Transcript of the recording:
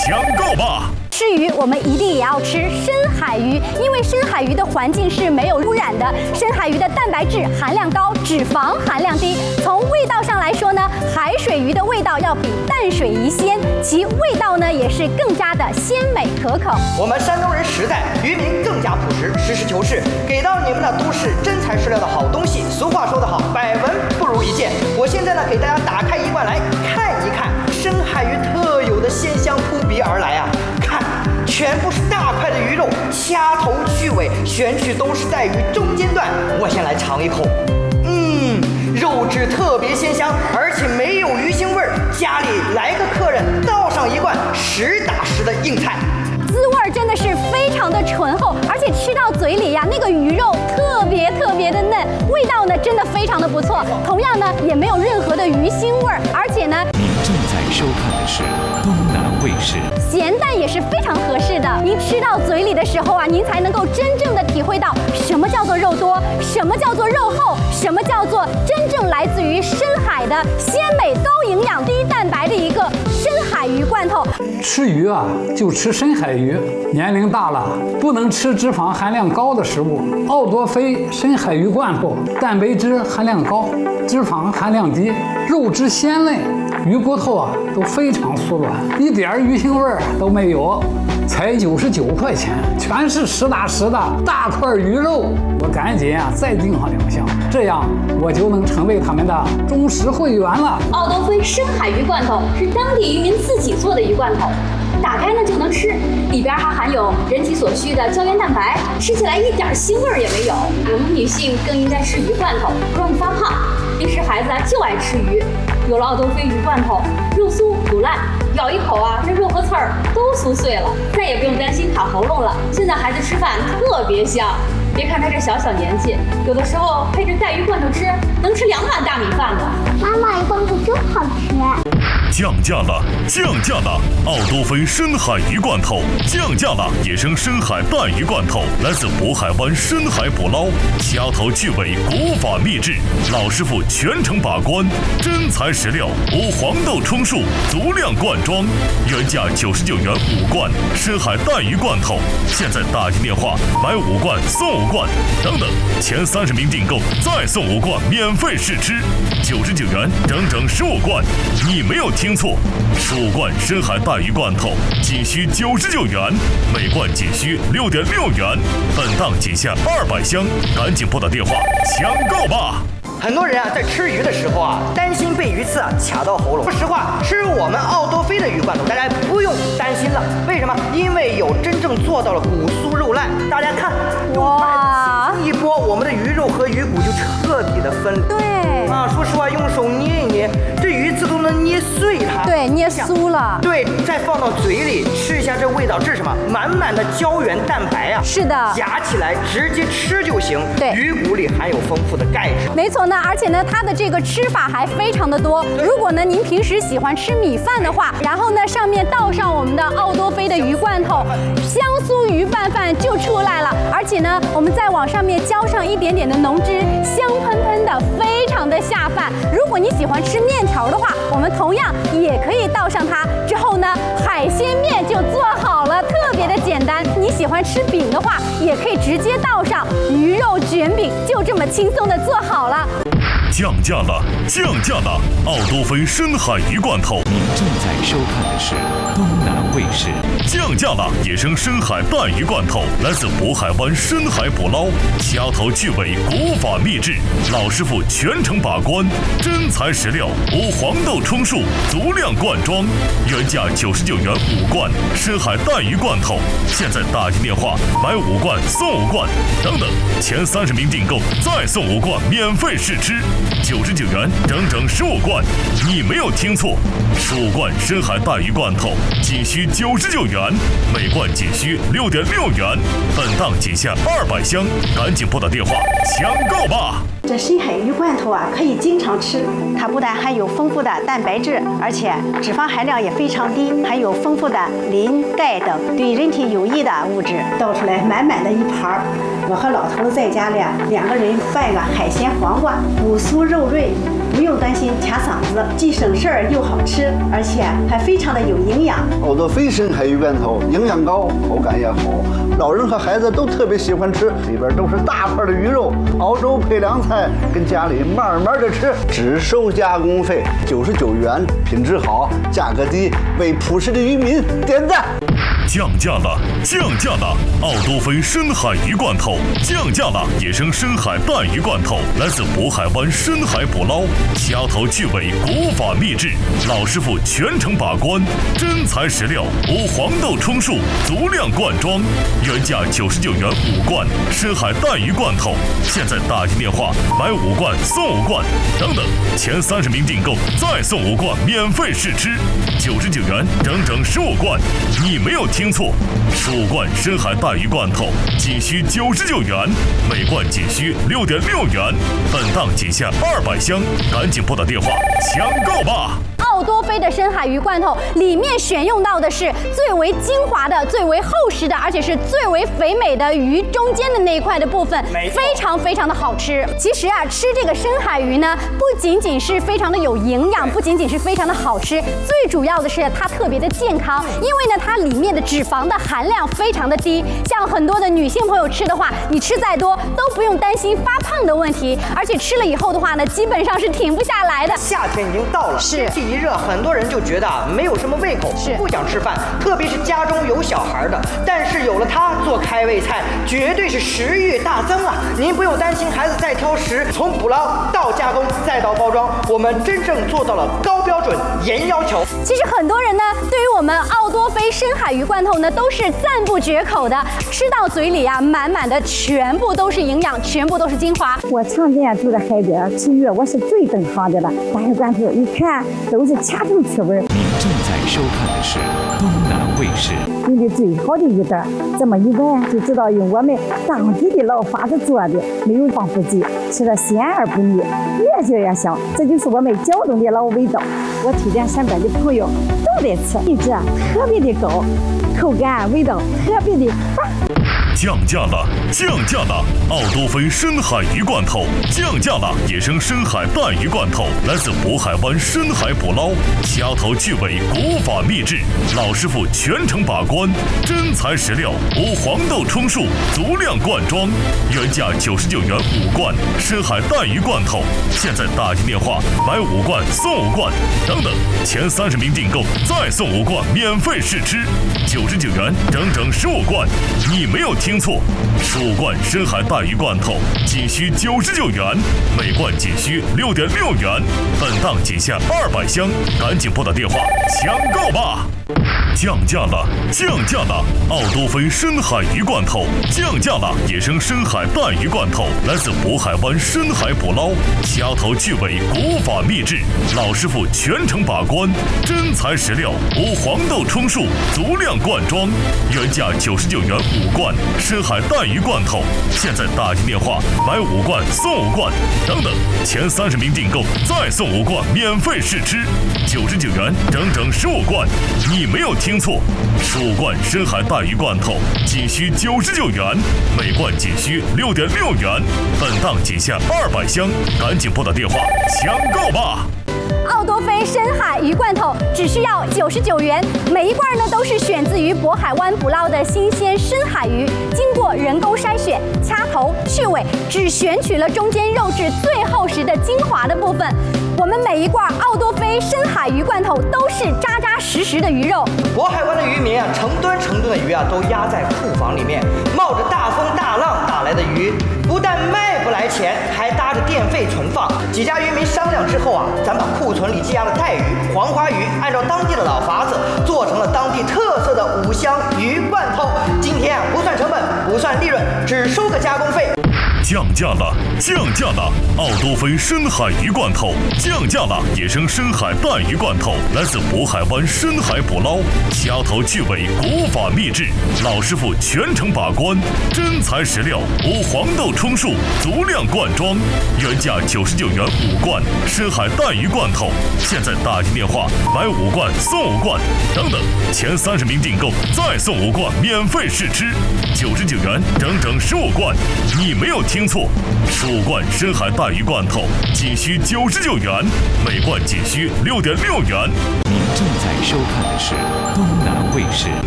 抢购吧！ 吃鱼，我们一定也要吃深海鱼，因为深海鱼的环境是没有污染的，深海鱼的蛋白质含量高，脂肪含量低。从味道上来说呢，海水鱼的味道要比淡水鱼鲜，其味道呢也是更加的鲜美可口。 我们山东人实在，渔民更加朴实，实事求是，给到你们的都是真材实料的好东西。俗话说得好，百闻不如一见。我现在呢，给大家打开一罐来看一看，深海鱼特有的鲜香扑鼻而来啊！看，全部是大块的鱼肉，掐头去尾，选取都是在鱼中间段。我先来尝一口，肉质特别鲜香，而且没有鱼腥味儿。家里来个客人，倒上一罐实打实的硬菜。 滋味真的是非常的醇厚，而且吃到嘴里呀，那个鱼肉特别的嫩，味道呢真的非常的不错。同样呢，也没有任何的鱼腥味儿，而且呢， 您正在收看的是东南卫视。 咸淡也是非常合适的。您吃到嘴里的时候啊，您才能够真正的体会到什么叫做肉多，什么叫做肉厚，什么叫做真正来自于深海的鲜美、高营养、低蛋白的一个深海鱼罐头。 吃鱼啊，就吃深海鱼。年龄大了，不能吃脂肪含量高的食物。奥多菲深海鱼罐头，蛋白质含量高，脂肪含量低，肉质鲜嫩，鱼骨头啊都非常酥软，一点鱼腥味儿都没有，才99块钱，全是实打实的大块鱼肉。我赶紧啊再订上2箱，这样我就能成为他们的忠实会员了。 奥多菲深海鱼罐头是当地渔民自己做的鱼罐头，打开呢就能吃，里边还含有人体所需的胶原蛋白，吃起来一点腥味也没有。我们女性更应该吃鱼罐头，不容易发胖。平时孩子就爱吃鱼，有了奥多菲鱼罐头，肉酥不烂，咬一口啊，这肉和刺儿都酥碎了，再也不用担心卡喉咙了。现在孩子吃饭特别香，别看他这小年纪，有的时候配着带鱼罐头吃，能吃2碗大米饭呢。 妈妈，鱼罐头真好吃。 降价了！奥多菲深海鱼罐头降价了！野生深海带鱼罐头来自渤海湾深海捕捞，掐头去尾，古法秘制，老师傅全程把关，真材实料，无黄豆充数，足量灌装，原价99元5罐深海带鱼罐头，现在打进电话买5罐送5罐，等等，前30名订购再送5罐免费试吃，99元整15罐，你没有听错，15罐深海带鱼罐头仅需99元，每罐仅需6.6元，本档仅限200箱，赶紧拨打电话抢购吧！ 很多人啊，在吃鱼的时候啊，担心被鱼刺啊卡到喉咙。说实话，吃我们奥多菲的鱼罐头，大家不用担心了。为什么？因为有真正做到了骨酥肉烂。大家看，哇，一拨，我们的鱼肉和鱼骨就彻底的分离。 对啊，说实话，用手捏一捏，这鱼刺都能捏碎它。 对，捏酥了。 对，再放到嘴里吃一下，这味道，这是什么？满满的胶原蛋白啊！ 是的， 夹起来直接吃就行。 对， 鱼骨里含有丰富的钙质。 没错呢，而且呢，它的这个吃法还非常的多。如果呢您平时喜欢吃米饭的话，然后呢上面倒上我们的奥多菲的鱼罐头，香酥鱼拌饭就出来了。而且呢，我们再往上面浇上一点点的浓汁，香喷喷的，非常的下饭。如果你喜欢吃面条的话，我们同样也可以倒上它。之后呢，海鲜面就做好了，特别的简单。你喜欢吃饼的话，也可以直接倒上鱼肉卷饼，就这么轻松的做好了。 降价了！奥多菲深海鱼罐头，您正在收看的是东南卫视。降价了！野生深海带鱼罐头来自渤海湾深海捕捞，掐头去尾，古法秘制，老师傅全程把关，真材实料，无黄豆充数，足量灌装，原价99元5罐深海带鱼罐头，现在打进电话买5罐送5罐，等等，前30名订购再送5罐免费试吃，99元整15罐，你没有听错，15罐深海带鱼罐头仅需99元，每罐仅需6.6元，本档仅限200箱，赶紧拨打电话抢购吧！ 这深海鱼罐头啊，可以经常吃。它不但含有丰富的蛋白质，而且脂肪含量也非常低，含有丰富的磷、钙等对人体有益的物质。倒出来满满的一盘儿，我和老头子在家里2个人拌个海鲜黄瓜，骨酥肉润，不用担心卡嗓子，既省事儿又好吃，而且还非常的有营养。 奥多菲深海鱼罐头营养高，口感也好，老人和孩子都特别喜欢吃。里边都是大块的鱼肉，熬粥配凉菜，跟家里慢慢的吃，只收加工费99元，品质好，价格低，为朴实的渔民点赞。 降价了，降价了！奥多菲深海鱼罐头降价了，野生深海带鱼罐头来自渤海湾深海捕捞，掐头去尾，古法秘制，老师傅全程把关，真材实料，无黄豆充数，足量灌装，原价99元5罐深海带鱼罐头，现在打进电话买5罐送5罐，等等，前30名订购再送5罐免费试吃，99元整整15罐，你没有听错，15罐深海带鱼罐头仅需99元，每罐仅需6.6元，本档仅限200箱，赶紧拨打电话抢购吧！ 奥多菲的深海鱼罐头里面选用到的是最为精华的、最为厚实的，而且是最为肥美的鱼中间的那一块的部分，非常非常的好吃。其实啊，吃这个深海鱼呢，不仅仅是非常的有营养，不仅仅是非常的好吃，最主要的是它特别的健康，因为呢，它里面的脂肪的含量非常的低。像很多的女性朋友吃的话，你吃再多都不用担心发胖的问题，而且吃了以后的话呢，基本上是停不下来的。 夏天已经到了，天气一热，很多人就觉得没有什么胃口，不想吃饭，特别是家中有小孩的。但是有了它做开胃菜，绝对是食欲大增啊！您不用担心孩子再挑食，从捕捞到加工再到包装，我们真正做到了高标准、严要求。 其实很多人呢，对于我们奥多菲深海鱼罐头呢，都是赞不绝口的，吃到嘴里啊，满满的全部都是营养，全部都是精华。 我常年住在海边吃鱼，我是最懂行的了。大鱼罐头一看都是掐头去味。 您正在收看的是东南卫视。 用的最好的鱼蛋，这么一闻就知道用我们当地的老法子做的，没有防腐剂，吃了鲜而不腻，越嚼越香。这就是我们胶东的老味道。我推荐身边的朋友都得吃，品质特别的高，口感味道特别的棒。 降价了，降价了！奥多菲深海鱼罐头降价了，野生深海带鱼罐头来自渤海湾深海捕捞，掐头去尾，古法秘制，老师傅全程把关，真材实料，无黄豆充数，足量灌装，原价99元5罐深海带鱼罐头，现在打进电话买5罐送5罐，等等，前30名订购再送5罐免费试吃，99元整整15罐，你没有听错，15罐深海带鱼罐头仅需99元，每罐仅需6.6元，本档仅限200箱，赶紧拨打电话抢购吧！降价了，降价了！奥多菲深海鱼罐头降价了，野生深海带鱼罐头来自渤海湾深海捕捞，掐头去尾，古法秘制，老师傅全程把关，真材实料，无黄豆充数，足量灌装，原价99元5罐深海带鱼罐头，现在打进电话买5罐送5罐，等等，前30名订购再送5罐免费试吃，99元整整15罐，你没有听错，15罐深海带鱼罐头仅需99元，每罐仅需6.6元，本档仅限200箱，赶紧拨打电话抢购吧！ 奥多菲深海鱼罐头只需要99元，每一罐呢都是选自于渤海湾捕捞的新鲜深海鱼，经过人工筛选、掐头去尾，只选取了中间肉质最厚实的精华的部分。我们每一罐奥多菲深海鱼罐头都是扎扎实实的鱼肉。 渤海湾的渔民啊，成吨成吨的鱼啊，都压在库房里面，冒着大风大浪打来的鱼，不但卖不来钱，还搭着电费存放。几家渔民商量之后啊，咱把库存里积压的带鱼、黄花鱼，按照当地的老法子，做成了当地特色的5香鱼罐头。今天啊，不算成本， 不算利润，只收个加工费。 降价了，降价了！奥多菲深海鱼罐头降价了，野生深海带鱼罐头来自渤海湾深海捕捞，掐头去尾，古法秘制，老师傅全程把关，真材实料，无黄豆充数，足量灌装，原价99元5罐深海带鱼罐头，现在打进电话买5罐送5罐，等等，前30名订购再送5罐免费试吃，99元整整15罐，你没有听错，15罐深海带鱼罐头仅需99元，每罐仅需6.6元。 您正在收看的是东南卫视。